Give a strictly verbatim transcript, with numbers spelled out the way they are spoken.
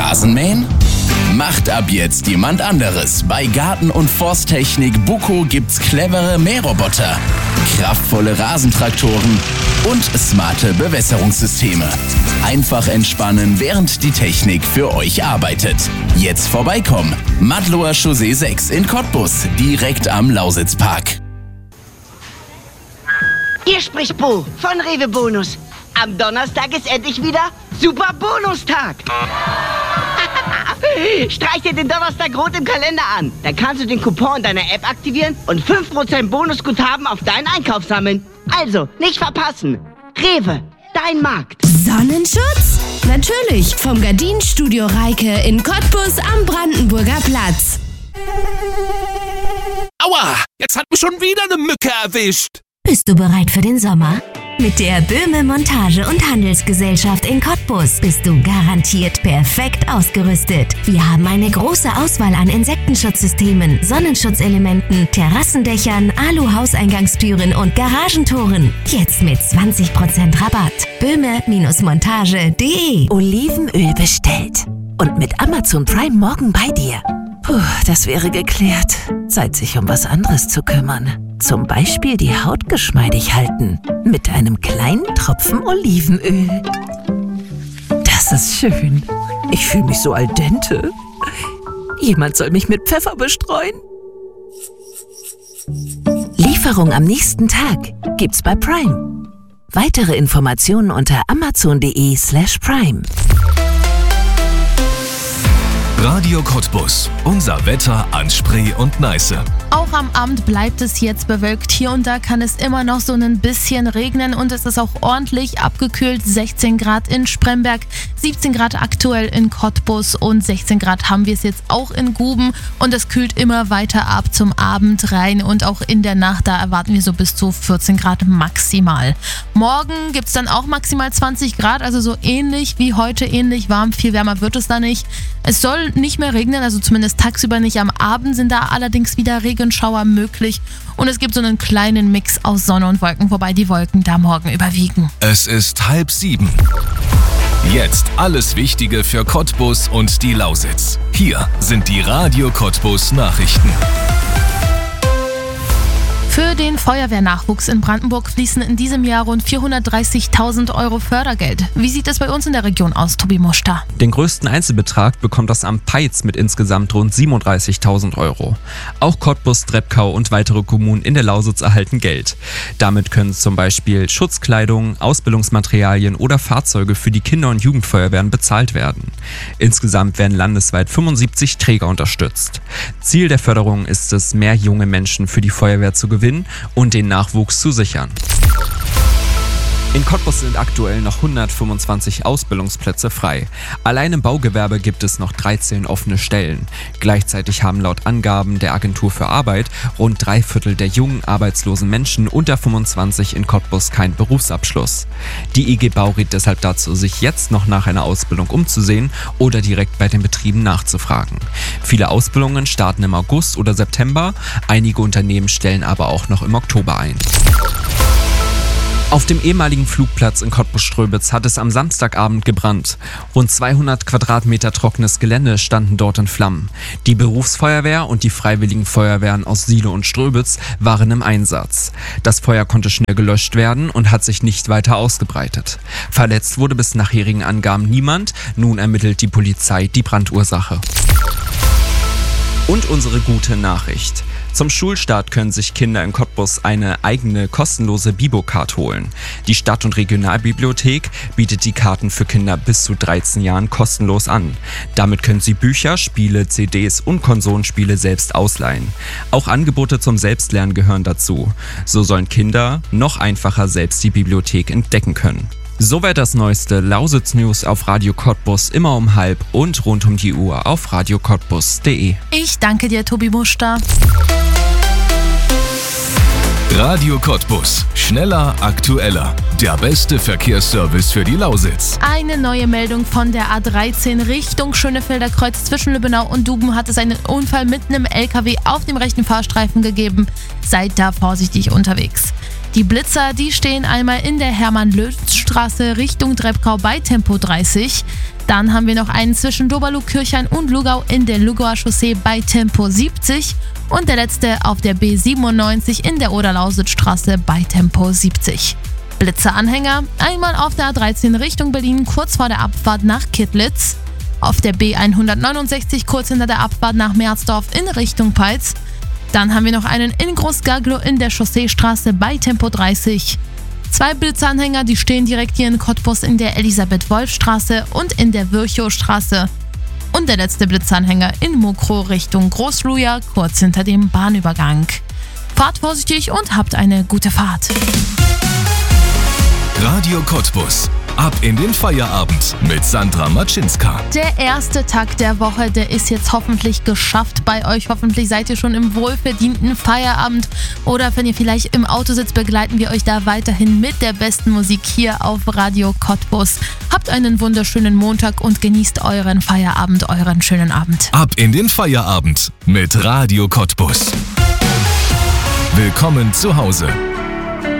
Rasenmähen? Macht ab jetzt jemand anderes. Bei Garten- und Forsttechnik Buco gibt's clevere Mähroboter, kraftvolle Rasentraktoren und smarte Bewässerungssysteme. Einfach entspannen, während die Technik für euch arbeitet. Jetzt vorbeikommen. Madloer Chaussee sechs in Cottbus, direkt am Lausitzpark. Hier spricht Bo von Rewe Bonus. Am Donnerstag ist endlich wieder Super Bonustag. Streich dir den Donnerstag rot im Kalender an. Dann kannst du den Coupon deiner App aktivieren und fünf Prozent Bonusguthaben auf deinen Einkauf sammeln. Also, nicht verpassen. Rewe, dein Markt. Sonnenschutz? Natürlich, vom Gardinenstudio Reike in Cottbus am Brandenburger Platz. Aua, jetzt hat mich schon wieder eine Mücke erwischt. Bist du bereit für den Sommer? Mit der Böhme Montage- und Handelsgesellschaft in Cottbus bist du garantiert perfekt ausgerüstet. Wir haben eine große Auswahl an Insektenschutzsystemen, Sonnenschutzelementen, Terrassendächern, Alu-Hauseingangstüren und Garagentoren. Jetzt mit zwanzig Prozent Rabatt. böhme Montage punkt de. Olivenöl bestellt. Und mit Amazon Prime morgen bei dir. Puh, das wäre geklärt. Zeit, sich um was anderes zu kümmern. Zum Beispiel die Haut geschmeidig halten. Mit einem kleinen Tropfen Olivenöl. Das ist schön. Ich fühle mich so al dente. Jemand soll mich mit Pfeffer bestreuen. Lieferung am nächsten Tag gibt's bei Prime. Weitere Informationen unter amazon.de slash prime. Radio Cottbus. Unser Wetter an Spree und Neiße. Auch am Abend bleibt es jetzt bewölkt. Hier und da kann es immer noch so ein bisschen regnen und es ist auch ordentlich abgekühlt. sechzehn Grad in Spremberg, siebzehn Grad aktuell in Cottbus und sechzehn Grad haben wir es jetzt auch in Guben. Und es kühlt immer weiter ab zum Abend rein und auch in der Nacht, da erwarten wir so bis zu vierzehn Grad maximal. Morgen gibt es dann auch maximal zwanzig Grad, also so ähnlich wie heute, ähnlich warm. Viel wärmer wird es da nicht. Es soll nicht mehr regnen, also zumindest tagsüber nicht. Am Abend sind da allerdings wieder Regenschauer möglich und es gibt so einen kleinen Mix aus Sonne und Wolken, wobei die Wolken da morgen überwiegen. Es ist halb sieben. Jetzt alles Wichtige für Cottbus und die Lausitz. Hier sind die Radio Cottbus Nachrichten. Für den Feuerwehrnachwuchs in Brandenburg fließen in diesem Jahr rund vierhundertdreißigtausend Euro Fördergeld. Wie sieht es bei uns in der Region aus, Tobi Muster? Den größten Einzelbetrag bekommt das Amt Peitz mit insgesamt rund siebenunddreißigtausend Euro. Auch Cottbus, Treppkau und weitere Kommunen in der Lausitz erhalten Geld. Damit können zum Beispiel Schutzkleidung, Ausbildungsmaterialien oder Fahrzeuge für die Kinder- und Jugendfeuerwehren bezahlt werden. Insgesamt werden landesweit fünfundsiebzig Träger unterstützt. Ziel der Förderung ist es, mehr junge Menschen für die Feuerwehr zu gewinnen und den Nachwuchs zu sichern. In Cottbus sind aktuell noch hundertfünfundzwanzig Ausbildungsplätze frei. Allein im Baugewerbe gibt es noch dreizehn offene Stellen. Gleichzeitig haben laut Angaben der Agentur für Arbeit rund drei Viertel der jungen arbeitslosen Menschen unter fünfundzwanzig in Cottbus keinen Berufsabschluss. Die I G Bau rät deshalb dazu, sich jetzt noch nach einer Ausbildung umzusehen oder direkt bei den Betrieben nachzufragen. Viele Ausbildungen starten im August oder September, einige Unternehmen stellen aber auch noch im Oktober ein. Auf dem ehemaligen Flugplatz in Cottbus-Ströbitz hat es am Samstagabend gebrannt. Rund zweihundert Quadratmeter trockenes Gelände standen dort in Flammen. Die Berufsfeuerwehr und die Freiwilligen Feuerwehren aus Siele und Ströbitz waren im Einsatz. Das Feuer konnte schnell gelöscht werden und hat sich nicht weiter ausgebreitet. Verletzt wurde bis nachherigen Angaben niemand. Nun ermittelt die Polizei die Brandursache. Und unsere gute Nachricht. Zum Schulstart können sich Kinder in Cottbus eine eigene kostenlose Bibo-Card holen. Die Stadt- und Regionalbibliothek bietet die Karten für Kinder bis zu dreizehn Jahren kostenlos an. Damit können sie Bücher, Spiele, C Ds und Konsolenspiele selbst ausleihen. Auch Angebote zum Selbstlernen gehören dazu. So sollen Kinder noch einfacher selbst die Bibliothek entdecken können. Soweit das neueste Lausitz-News auf Radio Cottbus immer um halb und rund um die Uhr auf radio cottbus punkt de. Ich danke dir, Tobi Muster. Radio Cottbus. Schneller, aktueller. Der beste Verkehrsservice für die Lausitz. Eine neue Meldung von der A dreizehn Richtung Schönefelder Kreuz. Zwischen Lübbenau und Duben hat es einen Unfall mit einem L K W auf dem rechten Fahrstreifen gegeben. Seid da vorsichtig unterwegs. Die Blitzer, die stehen einmal in der Hermann-Lötz-Straße Richtung Drebkau bei Tempo dreißig. Dann haben wir noch einen zwischen Doberlug-Kirchhain und Lugau in der Lugauer Chaussee bei Tempo siebzig. Und der letzte auf der B siebenundneunzig in der Oder-Lausitz-Straße bei Tempo siebzig. Blitzeranhänger einmal auf der A dreizehn Richtung Berlin kurz vor der Abfahrt nach Kittlitz. Auf der B hundertneunundsechzig kurz hinter der Abfahrt nach Merzdorf in Richtung Peitz. Dann haben wir noch einen in Großgaglow in der Chausseestraße bei Tempo dreißig. Zwei Blitzeranhänger, die stehen direkt hier in Cottbus in der Elisabeth-Wolf-Straße und in der Virchow-Straße. Und der letzte Blitzeranhänger in Mokrow Richtung Großluja, kurz hinter dem Bahnübergang. Fahrt vorsichtig und habt eine gute Fahrt. Radio Cottbus. Ab in den Feierabend mit Sandra Matschinska. Der erste Tag der Woche, der ist jetzt hoffentlich geschafft bei euch. Hoffentlich seid ihr schon im wohlverdienten Feierabend. Oder wenn ihr vielleicht im Auto sitzt, begleiten wir euch da weiterhin mit der besten Musik hier auf Radio Cottbus. Habt einen wunderschönen Montag und genießt euren Feierabend, euren schönen Abend. Ab in den Feierabend mit Radio Cottbus. Willkommen zu Hause.